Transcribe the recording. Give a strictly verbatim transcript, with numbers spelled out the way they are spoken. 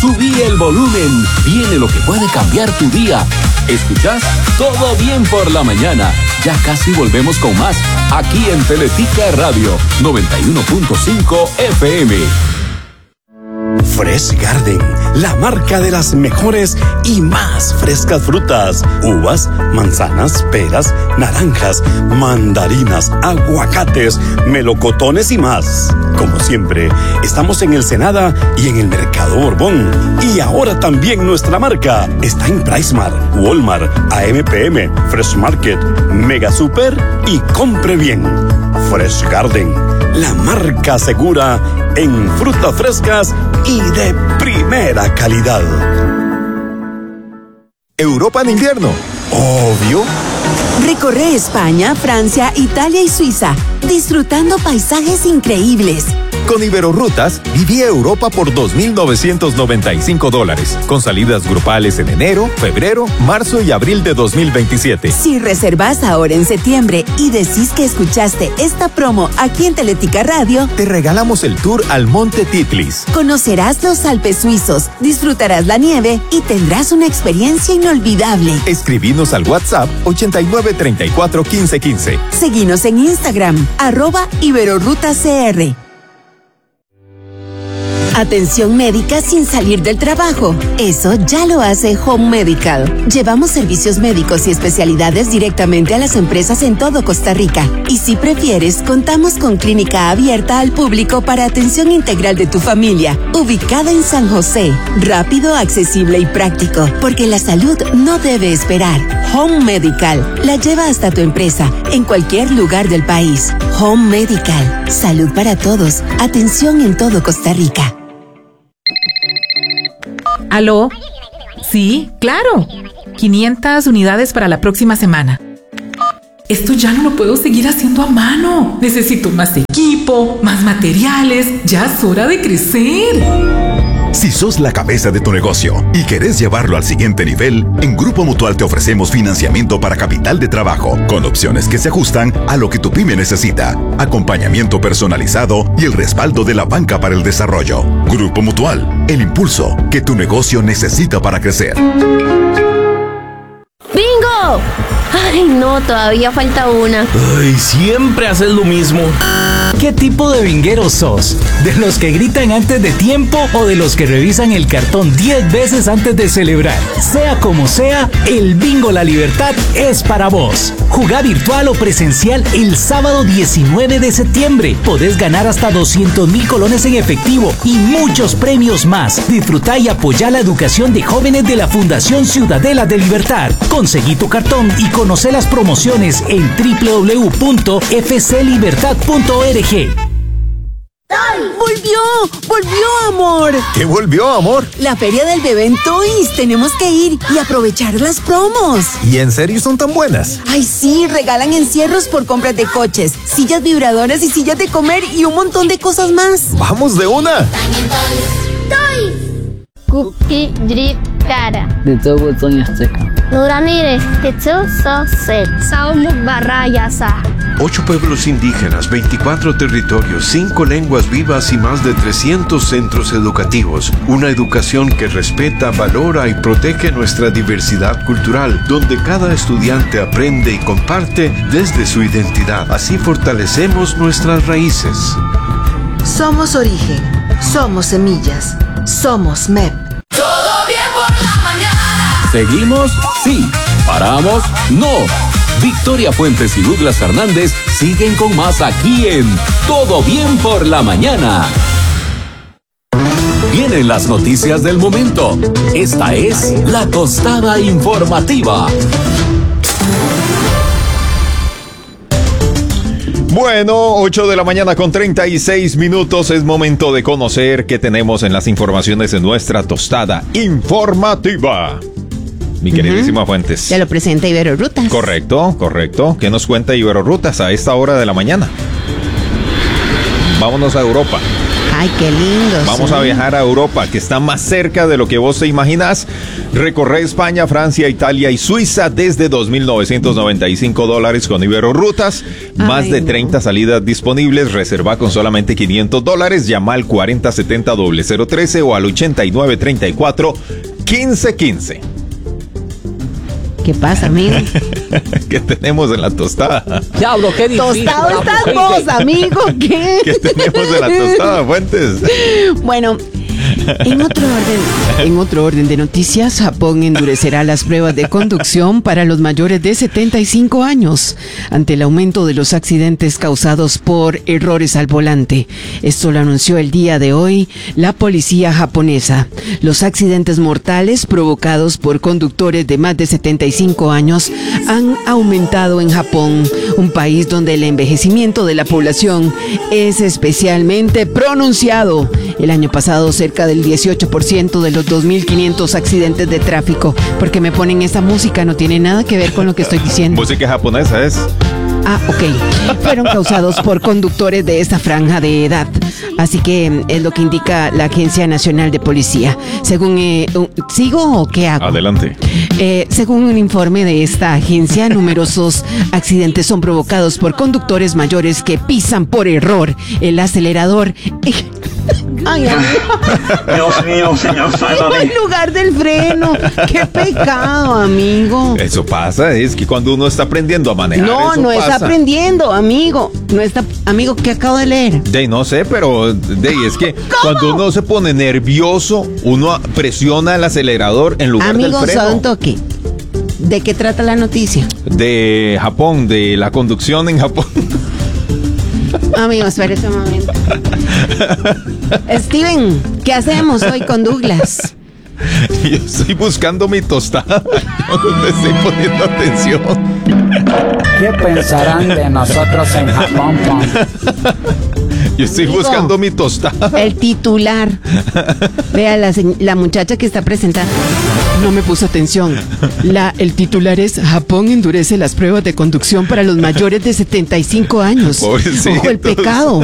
Subí el volumen. Viene lo que puede cambiar tu día. ¿Escuchás? Todo bien por la mañana. Ya casi volvemos con más. Aquí en Teletica Radio noventa y uno punto cinco F M. Fresh Garden, la marca de las mejores y más frescas frutas, uvas, manzanas, peras, naranjas, mandarinas, aguacates, melocotones y más. Como siempre, estamos en el Senada y en el Mercado Borbón. Y ahora también nuestra marca está en PriceMart, Walmart, A M P M, Fresh Market, Mega Super y Compre Bien. Fresh Garden, la marca segura en frutas frescas y de primera calidad. Europa en invierno, obvio. Recorre España, Francia, Italia y Suiza, disfrutando paisajes increíbles. Con Iberorrutas, viví Europa por dos mil novecientos noventa y cinco dólares, con salidas grupales en enero, febrero, marzo y abril de dos mil veintisiete. Si reservas ahora en septiembre y decís que escuchaste esta promo aquí en Teletica Radio, te regalamos el tour al Monte Titlis. Conocerás los Alpes suizos, disfrutarás la nieve y tendrás una experiencia inolvidable. Escribinos al WhatsApp ochenta y nueve, treinta y cuatro, quince, quince. Seguinos en Instagram, arroba IberorrutaCR. Atención médica sin salir del trabajo. Eso ya lo hace Home Medical. Llevamos servicios médicos y especialidades directamente a las empresas en todo Costa Rica. Y si prefieres, contamos con clínica abierta al público para atención integral de tu familia, ubicada en San José. Rápido, accesible y práctico, porque la salud no debe esperar. Home Medical la lleva hasta tu empresa, en cualquier lugar del país. Home Medical. Salud para todos. Atención en todo Costa Rica. ¿Aló? Sí, claro. quinientas unidades para la próxima semana. Esto ya no lo puedo seguir haciendo a mano. Necesito más equipo, más materiales. Ya es hora de crecer. Si sos la cabeza de tu negocio y querés llevarlo al siguiente nivel, en Grupo Mutual te ofrecemos financiamiento para capital de trabajo, con opciones que se ajustan a lo que tu pyme necesita, acompañamiento personalizado y el respaldo de la banca para el desarrollo. Grupo Mutual, el impulso que tu negocio necesita para crecer. ¡Bingo! Ay, no, todavía falta una. Ay, siempre haces lo mismo. ¿Qué tipo de binguero sos? ¿De los que gritan antes de tiempo o de los que revisan el cartón diez veces antes de celebrar? Sea como sea, el Bingo La Libertad es para vos. Jugá virtual o presencial el sábado diecinueve de septiembre. Podés ganar hasta doscientos mil colones en efectivo y muchos premios más. Disfrutá y apoyá la educación de jóvenes de la Fundación Ciudadela de Libertad. Conseguí tu cartón y conoce las promociones en doble u doble u doble u punto f c libertad punto org. ¡Volvió! ¡Volvió, amor! ¿Qué volvió, amor? La feria del bebé en Toys. Tenemos que ir y aprovechar las promos. ¿Y en serio son tan buenas? Ay, sí, regalan encierros por compras de coches, sillas vibradoras y sillas de comer y un montón de cosas más. ¡Vamos de una! Toys. Cookie Drip Cara. De todo Toño Azteca. Nuranire, Tetsu Sose, Saumu Barrayasa. Ocho pueblos indígenas, veinticuatro territorios, cinco lenguas vivas y más de trescientos centros educativos. Una educación que respeta, valora y protege nuestra diversidad cultural, donde cada estudiante aprende y comparte desde su identidad. Así fortalecemos nuestras raíces. Somos origen, somos semillas, somos M E P. Todo bien por la mañana. ¿Seguimos? Sí. ¿Paramos? No. Victoria Fuentes y Douglas Fernández siguen con más aquí en Todo Bien por la Mañana. Vienen las noticias del momento. Esta es La Tostada Informativa. Bueno, ocho de la mañana con treinta y seis minutos. Es momento de conocer qué tenemos en las informaciones de nuestra Tostada Informativa. Mi queridísima uh-huh. Fuentes. Ya lo presenta Iberorrutas. Correcto, correcto. ¿Qué nos cuenta Iberorrutas a esta hora de la mañana? Vámonos a Europa. Ay, qué lindo. Vamos sí. a viajar a Europa, que está más cerca de lo que vos te imaginas. Recorrer España, Francia, Italia y Suiza desde dos mil novecientos noventa y cinco dólares con Iberorutas. Más Ay, de no. treinta salidas disponibles. Reserva con solamente quinientos dólares. Llama al cuarenta setenta cero cero trece o al ochenta y nueve treinta y cuatro quince quince. ¿Qué pasa, amigo? ¿Qué tenemos en la tostada? Diablo, qué difícil. Tostado estás vos, amigo. ¿Qué? ¿Qué tenemos en la tostada, Fuentes? Bueno, en otro orden, en otro orden de noticias, Japón endurecerá las pruebas de conducción para los mayores de setenta y cinco años ante el aumento de los accidentes causados por errores al volante. Esto lo anunció el día de hoy la policía japonesa. Los accidentes mortales provocados por conductores de más de setenta y cinco años han aumentado en Japón, un país donde el envejecimiento de la población es especialmente pronunciado. El año pasado, cerca del dieciocho por ciento de los dos mil quinientos accidentes de tráfico. Porque me ponen esa música, no tiene nada que ver con lo que estoy diciendo. Música japonesa es. Ah, ok. Fueron causados por conductores de esta franja de edad. Así que es lo que indica la Agencia Nacional de Policía. Según... Eh, uh, ¿Sigo o qué hago? Adelante. Eh, según un informe de esta agencia, numerosos accidentes son provocados por conductores mayores que pisan por error el acelerador. Ay, ay. Dios mío, señor, sálvame. En lugar del freno. Qué pecado, amigo. Eso pasa, es que cuando uno está aprendiendo a manejar, No, eso no pasa. está aprendiendo, amigo. No está, amigo, ¿qué acabo de leer? De no sé, pero de es que cuando uno se pone nervioso, uno presiona el acelerador en lugar Amigo, del freno. solo un toque. ¿De qué trata la noticia? De Japón, de la conducción en Japón. Amigo, espérate un momento. Steven, ¿qué hacemos hoy con Douglas? Yo estoy buscando mi tostada. Yo no le estoy poniendo atención. ¿Qué pensarán de nosotros en Japón, Pon? Yo estoy Amigo, buscando mi tostada. El titular. Vea, la, se- la muchacha que está presentando. No me puso atención. La, el titular es: Japón endurece las pruebas de conducción para los mayores de setenta y cinco años. Pobrecitos. Ojo, el pecado.